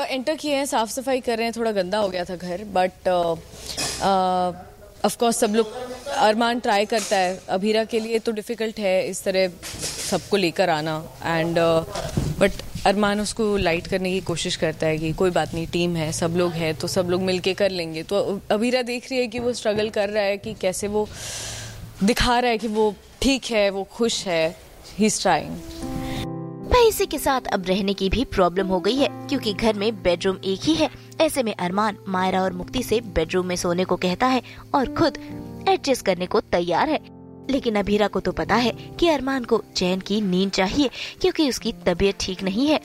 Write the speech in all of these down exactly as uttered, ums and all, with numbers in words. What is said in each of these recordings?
Enter किए हैं, साफ सफाई कर रहे हैं, थोड़ा गंदा हो गया था घर, बट ऑफ कोर्स सब लोग, अरमान ट्राई करता है। अभीरा के लिए तो डिफ़िकल्ट है इस तरह सबको लेकर आना, एंड बट अरमान उसको लाइट करने की कोशिश करता है कि कोई बात नहीं, टीम है, सब लोग हैं तो सब लोग मिलके कर लेंगे। तो अभीरा देख रही है कि वो स्ट्रगल कर रहा है, कि कैसे वो दिखा रहा है कि वो ठीक है, वो खुश है, ही इज ट्राइंग। इसी के साथ अब रहने की भी प्रॉब्लम हो गई है, क्योंकि घर में बेडरूम एक ही है। ऐसे में अरमान मायरा और मुक्ति से बेडरूम में सोने को कहता है और खुद एडजस्ट करने को तैयार है। लेकिन अभीरा को तो पता है कि अरमान को चैन की नींद चाहिए, क्योंकि उसकी तबीयत ठीक नहीं है।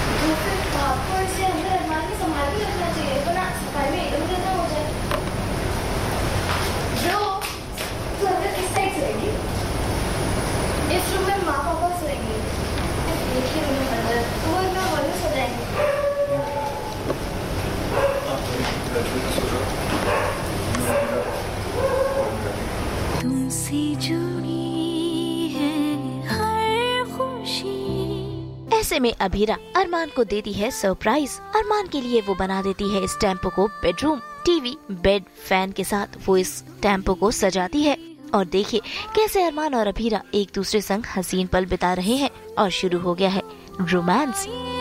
ऐसे में अभीरा अरमान को देती है सरप्राइज। अरमान के लिए वो बना देती है इस टेम्पो को बेडरूम, टीवी, बेड, फैन के साथ वो इस टेम्पो को सजाती है। और देखिए कैसे अरमान और अभीरा एक दूसरे संग हसीन पल बिता रहे हैं और शुरू हो गया है रोमांस।